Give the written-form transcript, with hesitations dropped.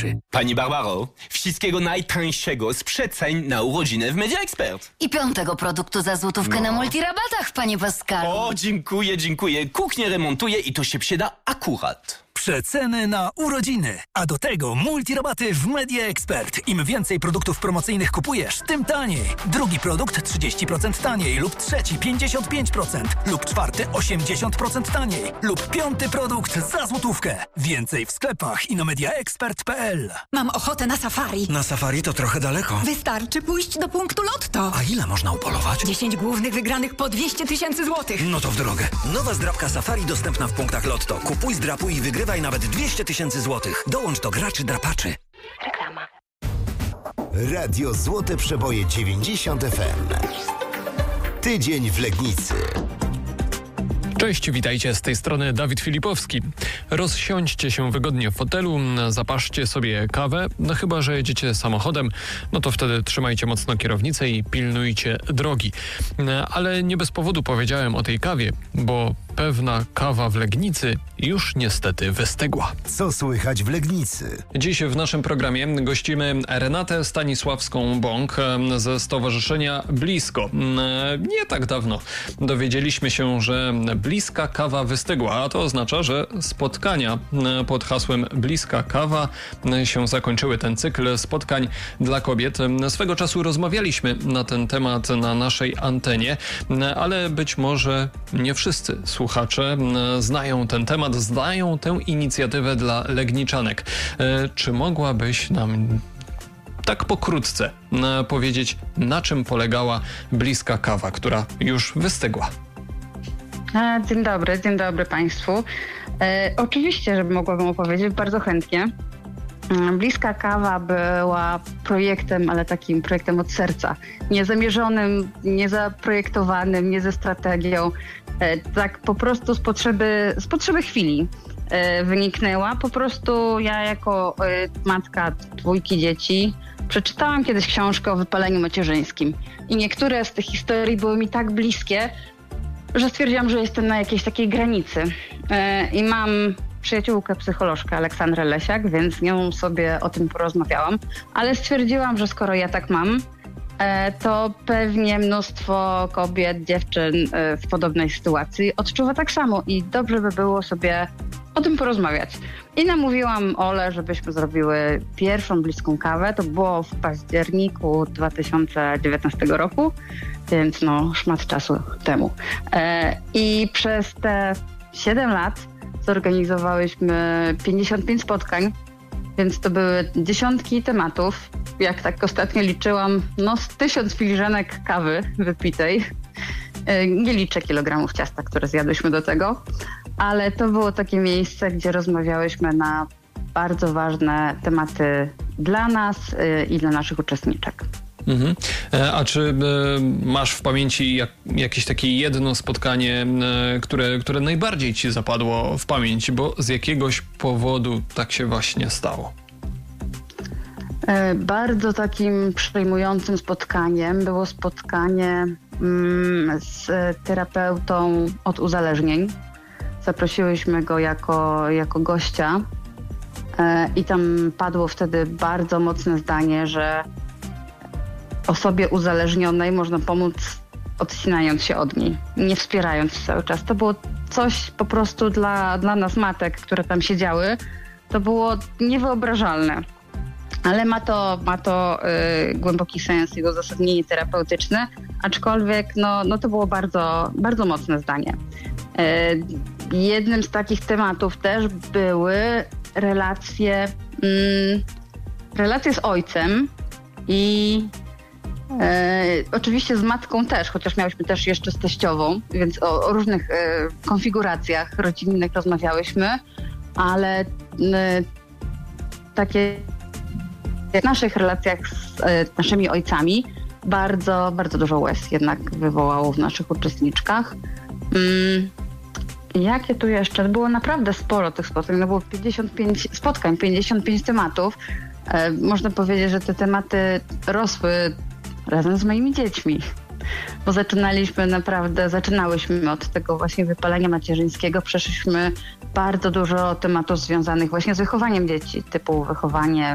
drapaczy. Pani Barbaro, wszystkiego najtańszego z przeceń na urodziny w Media Expert. I 5. produktu za złotówkę na multirabatach, panie Pascalu. O, dziękuję. Kuchnię remontuję i to się przyda akurat. Przeceny na urodziny. A do tego multirabaty w Media Expert. Im więcej produktów promocyjnych kupujesz, tym taniej. Drugi produkt 30% taniej lub trzeci 55% lub czwarty 80% taniej lub 5. produkt za złotówkę. Więcej w sklepach i na mediaexpert.pl. Mam ochotę na safari. Na safari to trochę daleko. Wystarczy pójść do punktu Lotto. A ile można upolować? 10 głównych wygranych po 200 000 złotych. No to w drogę. Nowa zdrapka safari dostępna w punktach Lotto. Kupuj, zdrapuj i wygrywaj nawet 200 000 złotych. Dołącz do graczy drapaczy. Reklama. Radio Złote Przeboje 90 FM. Tydzień w Legnicy. Cześć, witajcie, z tej strony Dawid Filipowski. Rozsiądźcie się wygodnie w fotelu, zapaszcie sobie kawę, no chyba że jedziecie samochodem, no to wtedy trzymajcie mocno kierownicę i pilnujcie drogi. Ale nie bez powodu powiedziałem o tej kawie, bo pewna kawa w Legnicy już niestety wystygła. Co słychać w Legnicy? Dziś w naszym programie gościmy Renatę Stanisławską-Bąk ze Stowarzyszenia Blisko. Nie tak dawno dowiedzieliśmy się, że bliska kawa wystygła, a to oznacza, że spotkania pod hasłem Bliska Kawa się zakończyły. Ten cykl spotkań dla kobiet. Swego czasu rozmawialiśmy na ten temat na naszej antenie, ale być może nie wszyscy słuchacze znają ten temat, znają tę inicjatywę dla Legniczanek. Czy mogłabyś nam tak pokrótce powiedzieć, na czym polegała Bliska Kawa, która już wystygła? Dzień dobry Państwu. Oczywiście, że mogłabym opowiedzieć bardzo chętnie. Bliska Kawa była projektem, ale takim projektem od serca. Niezamierzonym, niezaprojektowanym, nie ze strategią. Tak po prostu z potrzeby chwili wyniknęła. Po prostu ja jako matka 2 dzieci przeczytałam kiedyś książkę o wypaleniu macierzyńskim. I niektóre z tych historii były mi tak bliskie, że stwierdziłam, że jestem na jakiejś takiej granicy. I mam przyjaciółkę psycholożkę Aleksandrę Lesiak, więc z nią sobie o tym porozmawiałam. Ale stwierdziłam, że skoro ja tak mam, to pewnie mnóstwo kobiet, dziewczyn w podobnej sytuacji odczuwa tak samo i dobrze by było sobie o tym porozmawiać. I namówiłam Olę, żebyśmy zrobiły pierwszą bliską kawę. To było w październiku 2019 roku, więc szmat czasu temu. I przez te 7 lat zorganizowałyśmy 55 spotkań, więc to były dziesiątki tematów. Jak tak ostatnio liczyłam, z 1000 filiżanek kawy wypitej. Nie liczę kilogramów ciasta, które zjadłyśmy do tego, ale to było takie miejsce, gdzie rozmawiałyśmy na bardzo ważne tematy dla nas i dla naszych uczestniczek. Mhm. A czy masz w pamięci jakieś takie jedno spotkanie, które najbardziej ci zapadło w pamięć, bo z jakiegoś powodu tak się właśnie stało? Bardzo takim przejmującym spotkaniem było spotkanie z terapeutą od uzależnień. Zaprosiłyśmy go jako gościa i tam padło wtedy bardzo mocne zdanie, że osobie uzależnionej można pomóc odcinając się od niej, nie wspierając cały czas. To było coś po prostu dla nas matek, które tam siedziały, to było niewyobrażalne. Ale ma to głęboki sens i uzasadnienie terapeutyczne, aczkolwiek to było bardzo, bardzo mocne zdanie. Jednym z takich tematów też były relacje z ojcem i oczywiście z matką też, chociaż miałyśmy też jeszcze z teściową, więc o różnych konfiguracjach rodzinnych rozmawiałyśmy, ale takie w naszych relacjach z naszymi ojcami bardzo, bardzo dużo łez jednak wywołało w naszych uczestniczkach. Jakie tu jeszcze? Było naprawdę sporo tych spotkań. Było 55 spotkań, 55 tematów. Można powiedzieć, że te tematy rosły razem z moimi dziećmi. Bo zaczynałyśmy od tego właśnie wypalenia macierzyńskiego. Przeszliśmy bardzo dużo tematów związanych właśnie z wychowaniem dzieci, typu wychowanie